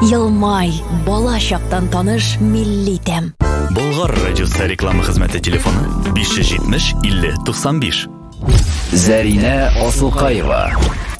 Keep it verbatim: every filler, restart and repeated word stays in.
Елмай, бала чактан таныш милли тәм. Болгар радиосы реклама хезмәте телефоны биш йөз җитмеш илле туксан биш. Зарина Асылкаева.